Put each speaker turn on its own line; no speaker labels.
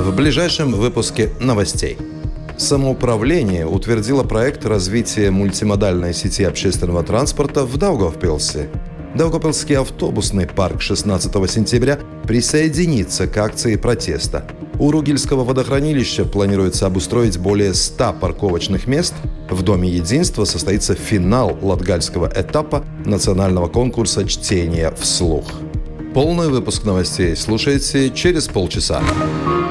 в ближайшем выпуске новостей. Самоуправление утвердило проект развития мультимодальной сети общественного транспорта в Даугавпилсе. Даугавпилский автобусный парк 16 сентября присоединится к акции протеста. У Ругельского водохранилища планируется обустроить более 100 парковочных мест. В Доме единства состоится финал латгальского этапа национального конкурса чтения вслух. Полный выпуск новостей слушайте через полчаса.